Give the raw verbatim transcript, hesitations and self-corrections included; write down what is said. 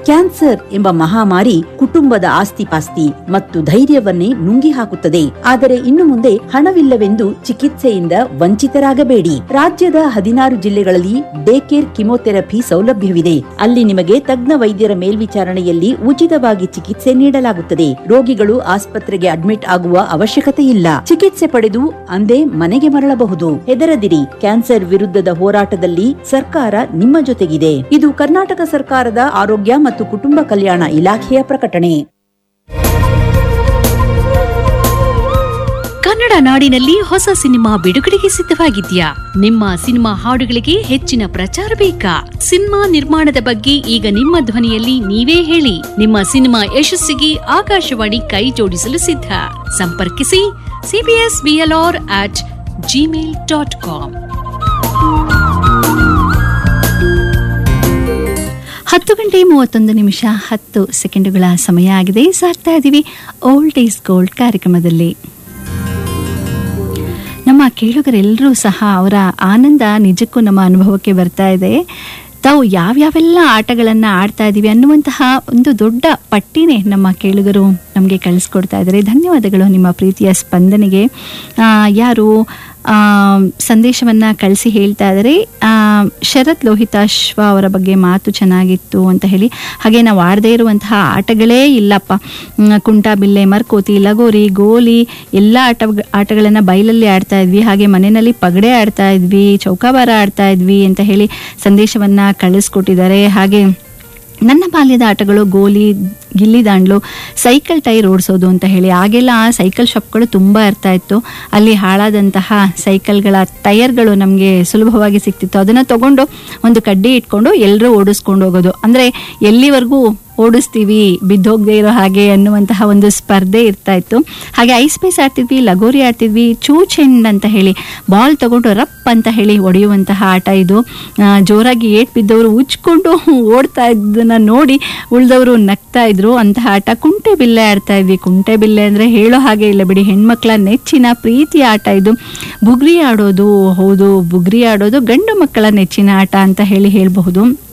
Cancer ಎಂಬ ಮಹಾಮಾರಿ ಕುಟುಂಬದ ಆಸ್ತಿಪಾಸ್ತಿ ಮತ್ತು ಧೈರ್ಯವನ್ನೇ ನುಂಗಿ ಹಾಕುತ್ತದೆ. ಆದರೆ ಇನ್ನು ಮುಂದೆ ಹಣವಿಲ್ಲವೆಂದು ಚಿಕಿತ್ಸೆಯಿಂದ ವಂಚಿತರಾಗಬೇಡಿ. ರಾಜ್ಯದ ಹದಿನಾರು ಜಿಲ್ಲೆಗಳಲ್ಲಿ ಡೇ ಕೇರ್ ಕಿಮೋಥೆರಪಿ ಸೌಲಭ್ಯವಿದೆ. ಅಲ್ಲಿ ನಿಮಗೆ ತಜ್ಞ ವೈದ್ಯರ ಮೇಲ್ವಿಚಾರಣೆಯಲ್ಲಿ ಉಚಿತವಾಗಿ ಚಿಕಿತ್ಸೆ ನೀಡಲಾಗುತ್ತದೆ. ರೋಗಿಗಳು ಆಸ್ಪತ್ರೆಗೆ ಅಡ್ಮಿಟ್ ಆಗುವ ಅವಶ್ಯಕತೆ ಇಲ್ಲ. ಚಿಕಿತ್ಸೆ ಪಡೆದು ಅಂದೇ ಮನೆಗೆ ಮರಳಬಹುದು. ಹೆದರದಿರಿ, ಕ್ಯಾನ್ಸರ್ ವಿರುದ್ಧದ ಹೋರಾಟದಲ್ಲಿ ಸರ್ಕಾರ ನಿಮ್ಮ ಜೊತೆಗಿದೆ. ಇದು ಕರ್ನಾಟಕ ಸರ್ಕಾರದ ಆರೋಗ್ಯ ಮತ್ತು ಕುಟುಂಬ ಕಲ್ಯಾಣ ಇಲಾಖೆಯ ಪ್ರಕಟಣೆ. ಕನ್ನಡ ನಾಡಿನಲ್ಲಿ ಹೊಸ ಸಿನಿಮಾ ಬಿಡುಗಡೆಗೆ ಸಿದ್ಧವಾಗಿದ್ಯಾ? ನಿಮ್ಮ ಸಿನಿಮಾ ಹಾಡುಗಳಿಗೆ ಹೆಚ್ಚಿನ ಪ್ರಚಾರ ಬೇಕಾ? ಸಿನಿಮಾ ನಿರ್ಮಾಣದ ಬಗ್ಗೆ ಈಗ ನಿಮ್ಮ ಧ್ವನಿಯಲ್ಲಿ ನೀವೇ ಹೇಳಿ. ನಿಮ್ಮ ಸಿನಿಮಾ ಯಶಸ್ಸಿಗೆ ಆಕಾಶವಾಣಿ ಕೈ ಜೋಡಿಸಲು ಸಿದ್ಧ. ಸಂಪರ್ಕಿಸಿ CBS BLR at Gmail dot com. ಹತ್ತು ಗಂಟೆ ಮೂವತ್ತೊಂದು ನಿಮಿಷ ಹತ್ತು ಸೆಕೆಂಡುಗಳ ಸಮಯ ಆಗಿದೆ. ಸಾಕ್ತಾ ಇದ್ದೀವಿ ಓಲ್ಡ್ ಈಸ್ ಗೋಲ್ಡ್ ಕಾರ್ಯಕ್ರಮದಲ್ಲಿ. ನಮ್ಮ ಕೇಳುಗರೆಲ್ಲರೂ ಸಹ ಅವರ ಆನಂದ ನಿಜಕ್ಕೂ ನಮ್ಮ ಅನುಭವಕ್ಕೆ ಬರ್ತಾ ಇದೆ. ತಾವು ಯಾವ್ಯಾವೆಲ್ಲ ಆಟಗಳನ್ನು ಆಡ್ತಾ ಇದ್ದೀವಿ ಅನ್ನುವಂತಹ ಒಂದು ದೊಡ್ಡ ಪಟ್ಟಿನೇ ನಮ್ಮ ಕೇಳುಗರು ನಮಗೆ ಕಳಿಸ್ಕೊಡ್ತಾ ಇದ್ದಾರೆ. ಧನ್ಯವಾದಗಳು ನಿಮ್ಮ ಪ್ರೀತಿಯ ಸ್ಪಂದನೆಗೆ. ಯಾರು ಸಂದೇಶವನ್ನು ಕಳಿಸಿ ಹೇಳ್ತಾ ಇದ್ದಾರೆ, ಶರತ್ ಲೋಹಿತಾಶ್ವ ಅವರ ಬಗ್ಗೆ ಮಾತು ಚೆನ್ನಾಗಿತ್ತು ಅಂತ ಹೇಳಿ. ಹಾಗೆ ನಾವು ಆಡದೇ ಇರುವಂತಹ ಆಟಗಳೇ ಇಲ್ಲಪ್ಪ. ಕುಂಟಾಬಿಲ್ಲೆ, ಮರ್ಕೋತಿ, ಲಗೋರಿ, ಗೋಲಿ ಎಲ್ಲ ಆಟ ಆಟಗಳನ್ನು ಬಯಲಲ್ಲಿ ಆಡ್ತಾ ಇದ್ವಿ. ಹಾಗೆ ಮನೆಯಲ್ಲಿ ಪಗಡೆ ಆಡ್ತಾ ಇದ್ವಿ, ಚೌಕಾಬಾರ ಆಡ್ತಾ ಇದ್ವಿ ಅಂತ ಹೇಳಿ ಸಂದೇಶವನ್ನು ಕಳಿಸ್ಕೊಟ್ಟಿದ್ದಾರೆ. ಹಾಗೆ ನನ್ನ ಬಾಲ್ಯದ ಆಟಗಳು ಗೋಲಿ, ಗಿಲ್ಲಿ ದಾಂಡ್ಲು, ಸೈಕಲ್ ಟೈರ್ ಓಡಿಸೋದು ಅಂತ ಹೇಳಿ. ಆಗೆಲ್ಲ ಸೈಕಲ್ ಶಾಪ್ಗಳು ತುಂಬ ಇರ್ತಾ ಇತ್ತು. ಅಲ್ಲಿ ಹಾಳಾದಂತಹ ಸೈಕಲ್ಗಳ ಟೈರ್ಗಳು ನಮಗೆ ಸುಲಭವಾಗಿ ಸಿಗ್ತಿತ್ತು. ಅದನ್ನು ತಗೊಂಡು ಒಂದು ಕಡ್ಡಿ ಇಟ್ಕೊಂಡು ಎಲ್ಲರೂ ಓಡಿಸ್ಕೊಂಡು ಹೋಗೋದು. ಅಂದರೆ ಎಲ್ಲಿವರೆಗೂ ಓಡಿಸ್ತೀವಿ ಬಿದ್ದೋಗದೆ ಇರೋ ಹಾಗೆ ಅನ್ನುವಂತಹ ಒಂದು ಸ್ಪರ್ಧೆ ಇರ್ತಾ ಇತ್ತು. ಹಾಗೆ ಐಸ್ ಪೇಸ್ ಆಡ್ತಿದ್ವಿ, ಲಗೋರಿ ಆಡ್ತಿದ್ವಿ, ಚೂಚೆಂಡ್ ಅಂತ ಹೇಳಿ ಬಾಲ್ ತಗೊಂಡು ರಪ್ ಅಂತ ಹೇಳಿ ಹೊಡೆಯುವಂತಹ ಆಟ ಇದು. ಜೋರಾಗಿ ಏಟ್ ಬಿದ್ದವರು ಉಚ್ಕೊಂಡು ಓಡ್ತಾ ಇದ್ದನ್ನ ನೋಡಿ ಉಳಿದವರು ನಗ್ತಾ ಇದ್ರು. ಅಂತಹ ಆಟ. ಕುಂಟೆ ಬಿಲ್ಲೆ ಆಡ್ತಾ ಇದ್ವಿ. ಕುಂಟೆ ಬಿಲ್ಲೆ ಅಂದರೆ ಹೇಳೋ ಹಾಗೆ ಇಲ್ಲ ಬಿಡಿ, ಹೆಣ್ಮಕ್ಳ ನೆಚ್ಚಿನ ಪ್ರೀತಿಯ ಆಟ ಇದು. ಬುಗ್ರಿ ಆಡೋದು, ಹೌದು ಬುಗ್ರಿ ಆಡೋದು ಗಂಡು ಮಕ್ಕಳ ನೆಚ್ಚಿನ ಆಟ ಅಂತ ಹೇಳಿ ಹೇಳಬಹುದು.